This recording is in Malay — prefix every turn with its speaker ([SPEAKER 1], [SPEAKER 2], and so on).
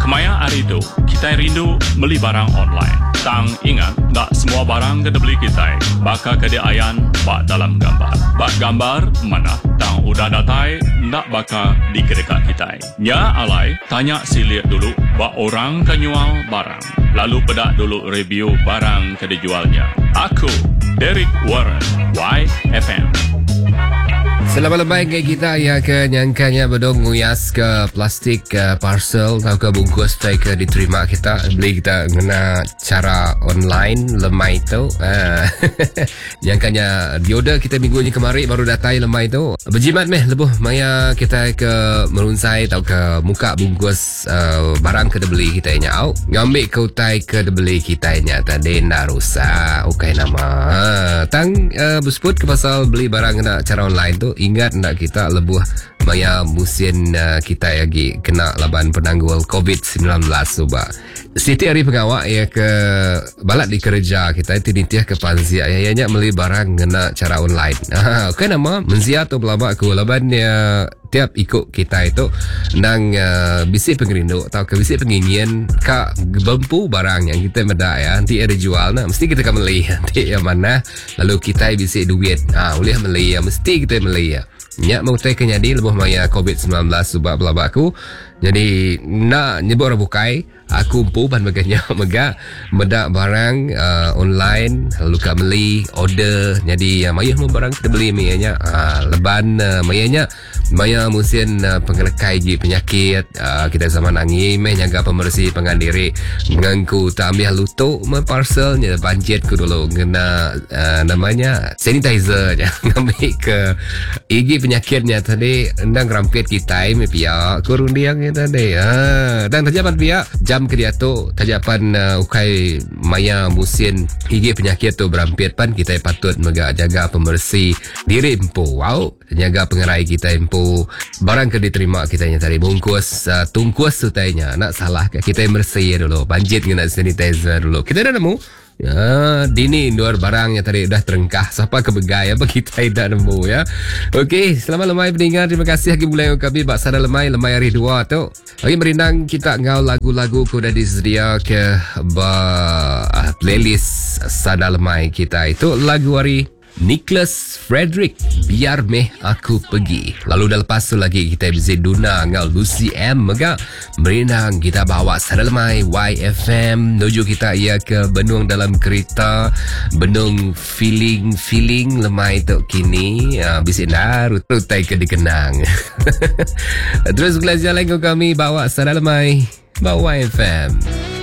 [SPEAKER 1] Maya Arido, kita rindu beli barang online. Tang ingat, tak semua barang kena beli kita. Baka kediayan, bak dalam gambar. Bak gambar, mana? Tang udah datai, nak baka di kedekat kita. Ya alai, tanya si lihat dulu, bak orang kan jual barang. Lalu pedak dulu review barang ke dijualnya. Aku, Derek Warren, YFM.
[SPEAKER 2] Selamat lemai ke kita yang ke nyangkanya bedong nguyas ke plastik ke parcel atau ke bungkus tai ke diterima kita beli kita guna cara online lemai tu nyangkanya dioda kita minggu ni kemarin baru datai lemai tu berjimat meh lebuh maya kita ke merunsai atau ke muka bungkus barang ke beli kita nya au ngambil ke utai ke beli kita nya tadi nak rusak okay nama tang bersput ke pasal beli barang guna cara online tu ingat nak kita lebuh maya musim kita lagi kena laban penanggul COVID-19 coba. Siti hari pengawak ya ke balat di kerja kita itu nitiah ke panzia ayahnya beli barang kena cara online. Okey nama menzia tu belama aku laban ya tiap ikut kita itu nang bisi pengerindu atau ke bisi pengingin ka bempu barang yang kita meda ya nanti ada jual nah mesti kita akan beli nanti yang mana lalu kita bisi duit boleh beli ya mesti kita beli ya nyak mau teh kenyadi lebuh maya COVID-19 sebab belaba aku jadi nak nyebut orang bukai aku umpu ban baganya mega medak barang online lalu ka beli order jadi mayah mau barang kita beli mayanya leban mayanya maya musim pengelekai ji penyakit kita zaman angi meh nyaga pembersih pengandiri ngangku tambah lutuk parcelnya banjet ku dulu kena namanya sanitizer ngambil ke igi penyakitnya tadi endang rampit kita me pihak kurun diang tadi dan tajapan pihak jam ke dia tu tajapan ukai maya musim igi penyakit tu berampit pan kita patut jaga pembersih diri empu wow jaga pengerai kita empu barang ke diterima kita nya tadi bungkus tungkus sutainya nak salah ke kita bersih dulu banjit kena sanitizer dulu kita dah nemu ya dini luar barangnya tadi dah terengkah siapa kebegai apa kita tidak nemu ya okey selamat lemai pendengar terima kasih lagi mulai kami bak sada lemai hari 2 tu okey merindang kita ngau lagu-lagu ku dah disedia ke playlist sada lemai kita itu lagu hari Nicholas Frederick Biar Meh Aku Pergi. Lalu dah lepas tu lagi kita bisa duna ngau Lucy M mega berenang kita bawa Sadalamai YFM menuju kita ia ke benung dalam kereta benung feeling lemai tu kini bisa naruh rutai ke dikenang. Terus belajar lagi kami bawa Sadalamai bawa YFM.